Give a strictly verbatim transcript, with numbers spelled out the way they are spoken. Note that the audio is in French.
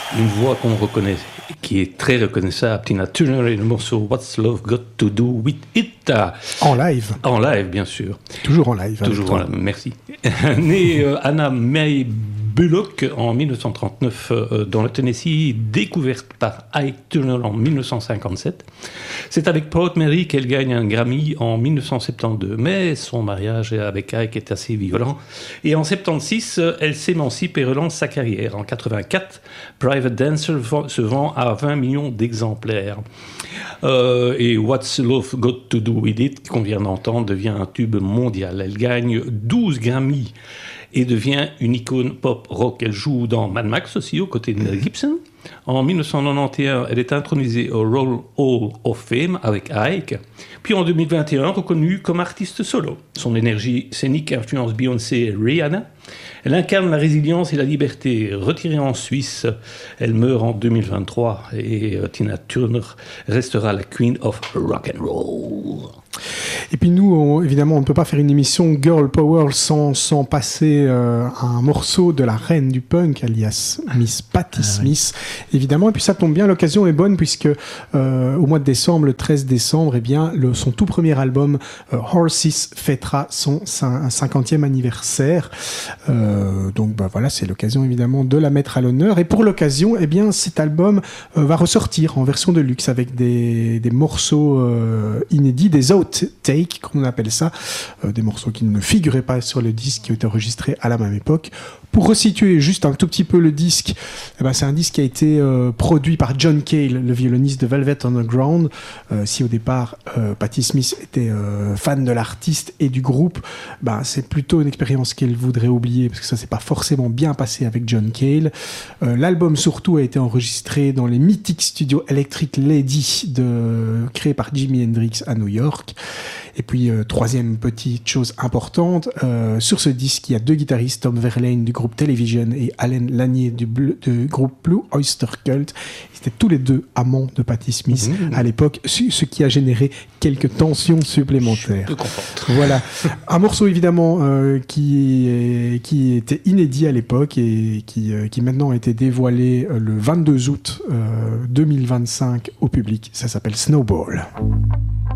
Une voix qu'on reconnaît, qui est très reconnaissable, Tina Turner, et le morceau What's Love Got to Do With It. En live. En live, bien sûr. Toujours en live. Toujours en live, merci. Née euh, Anna Mae Bullock en dix-neuf cent trente-neuf euh, dans le Tennessee, découverte par Ike Turner en dix-neuf cent cinquante-sept. C'est avec Proud Mary qu'elle gagne un Grammy en dix-neuf cent soixante-douze, mais son mariage avec Ike est assez violent. Et en soixante-seize, elle s'émancipe et relance sa carrière. En quatre-vingt-quatre, Private Dancer se vend à vingt millions d'exemplaires. Euh, et What's Love Got to Do With It, qu'on vient d'entendre, devient un tube mondial. Elle gagne douze Grammys et devient une icône pop-rock. Elle joue dans Mad Max aussi, aux côtés de Mel Gibson. En dix-neuf cent quatre-vingt-onze, elle est intronisée au Roll Hall of Fame avec Ike. Puis en deux mille vingt et un, reconnue comme artiste solo. Son énergie scénique influence Beyoncé et Rihanna. Elle incarne la résilience et la liberté. Retirée en Suisse, elle meurt en deux mille vingt-trois et euh, Tina Turner restera la Queen of Rock and Roll. Et puis nous, on, évidemment, on ne peut pas faire une émission Girl Power sans, sans passer euh, un morceau de la reine du punk, alias Miss Patti ah, Smith, oui. évidemment. Et puis ça tombe bien, l'occasion est bonne puisque euh, au mois de décembre, le treize décembre, eh bien, le, son tout premier album, euh, Horses, fêtera son cinquantième anniversaire. Euh, donc bah, voilà, c'est l'occasion évidemment de la mettre à l'honneur. Et pour l'occasion, eh bien, cet album euh, va ressortir en version de luxe avec des, des morceaux euh, inédits, des outtakes, comme on appelle ça, euh, des morceaux qui ne figuraient pas sur le disque, qui ont été enregistrés à la même époque. Pour resituer juste un tout petit peu le disque, eh ben, c'est un disque qui a été euh, produit par John Cale, le violoniste de Velvet Underground. Euh, si au départ, euh, Patti Smith était euh, fan de l'artiste et du groupe, ben, c'est plutôt une expérience qu'elle voudrait oublier, parce que ça s'est pas forcément bien passé avec John Cale. Euh, l'album surtout a été enregistré dans les mythiques studios Electric Lady de, créés par Jimi Hendrix à New York. Et puis, euh, troisième petite chose importante, euh, sur ce disque, il y a deux guitaristes, Tom Verlaine du groupe Television et Allen Lanier du, Bleu, du groupe Blue Oyster Cult. Ils étaient tous les deux amants de Patti Smith mmh. à l'époque, ce qui a généré quelques tensions supplémentaires. Voilà. Un morceau, évidemment, euh, qui, est, qui était inédit à l'époque et qui, euh, qui maintenant a été dévoilé euh, le vingt-deux août euh, deux mille vingt-cinq au public. Ça s'appelle Snowball.